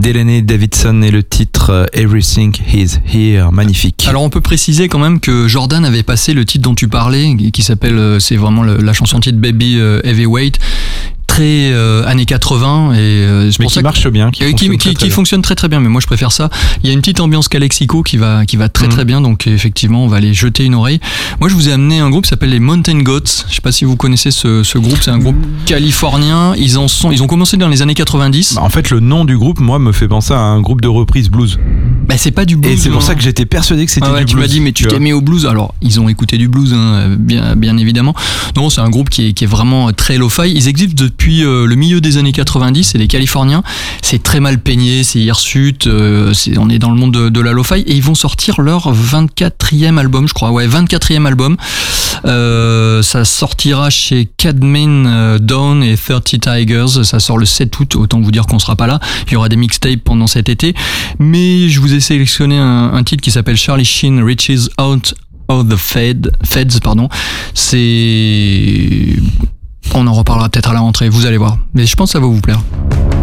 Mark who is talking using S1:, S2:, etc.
S1: Delaney Davidson et le titre Everything Is Here, magnifique.
S2: Alors on peut préciser quand même que Jordan avait passé le titre dont tu parlais, qui s'appelle, c'est vraiment la chanson titre Baby Heavyweight, très années 80 et c'est pour ça
S1: marche bien,
S2: qui fonctionne très très bien, mais moi je préfère ça. Il y a une petite ambiance Calexico qui va très très bien, donc effectivement on va aller jeter une oreille. Moi je vous ai amené un groupe qui s'appelle les Mountain Goats. Je sais pas si vous connaissez ce groupe, c'est un groupe californien. Ils ont commencé dans les années 90.
S1: En fait le nom du groupe moi me fait penser à un groupe de reprise blues.
S2: Bah c'est pas du blues.
S1: Et c'est pour ça que j'étais persuadé que c'était du blues.
S2: Tu m'as dit mais tu t'es mis au blues. Alors ils ont écouté du blues bien évidemment. Non, c'est un groupe qui est vraiment très lo-fi. Ils existent depuis le milieu des années 90, c'est des Californiens, c'est très mal peigné, c'est hirsute, on est dans le monde de la lo-fi, et ils vont sortir leur 24e album, je crois, 24e album. Ça sortira chez Cadman Dawn et 30 Tigers, ça sort le 7 août, autant vous dire qu'on sera pas là, il y aura des mixtapes pendant cet été, mais je vous ai sélectionné un titre qui s'appelle Charlie Sheen Reaches Out of the Feds, c'est... On en reparlera peut-être à la rentrée, vous allez voir. Mais je pense que ça va vous plaire.